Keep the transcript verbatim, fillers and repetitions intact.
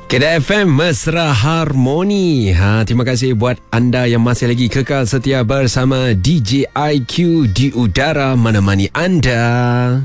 Kedah F M Mesra Harmoni. Ha, terima kasih buat anda yang masih lagi kekal setia bersama D J I Q di udara menemani anda.